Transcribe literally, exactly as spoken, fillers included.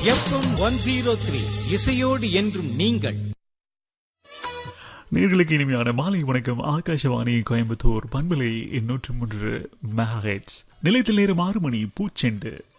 FM one zero three இசையோடு என்றும் நீங்கள். நேர்களுக்கு இனிமையான மாலை வணக்கம். ஆகாஷவாணி கோயம்புத்தூர் பண்பலை எண்ணூற்று மூன்று மெகாஹெர்ட்ஸ் நிலையத்தில் நேரம் ஆறு மணி பூச்செண்டு.